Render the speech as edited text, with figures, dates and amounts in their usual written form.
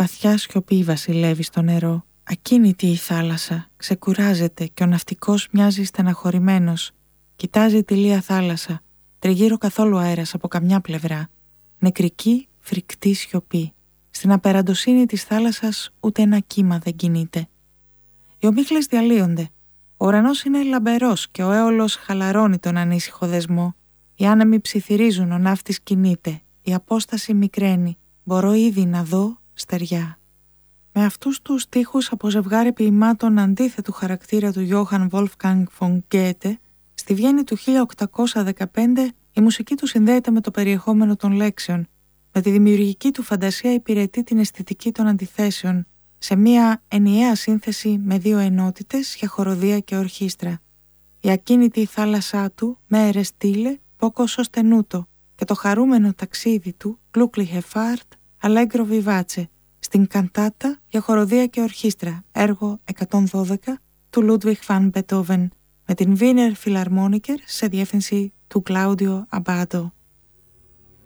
Βαθιά σιωπή βασιλεύει στο νερό. Ακίνητη η θάλασσα, ξεκουράζεται και ο ναυτικός μοιάζει στεναχωρημένος. Κοιτάζει τη λία θάλασσα, τριγύρω καθόλου αέρας από καμιά πλευρά. Νεκρική, φρικτή σιωπή. Στην απεραντοσύνη της θάλασσας ούτε ένα κύμα δεν κινείται. Οι ομίχλες διαλύονται. Ο ουρανός είναι λαμπερός και ο έολος χαλαρώνει τον ανήσυχο δεσμό. Οι άνεμοι ψιθυρίζουν, ο ναύτης κινείται. Η απόσταση μικραίνει. Μπορώ ήδη να δω στεριά. Με αυτούς τους στίχους από ζευγάρι ποιημάτων αντίθετου χαρακτήρα του Johann Wolfgang von Goethe, στη Βιέννη του 1815 η μουσική του συνδέεται με το περιεχόμενο των λέξεων. Με τη δημιουργική του φαντασία υπηρετεί την αισθητική των αντιθέσεων, σε μια ενιαία σύνθεση με δύο ενότητες για χοροδία και ορχήστρα. Η ακίνητη θάλασσά του, μέρε στήλε, poco sostenuto, και το χαρούμενο ταξίδι του, glückliche Fahrt, allegro vivace, στην καντάτα για χοροδία και ορχήστρα, έργο 112 του Ludwig van Beethoven, με την Wiener Philharmoniker σε διεύθυνση του Claudio Abbado.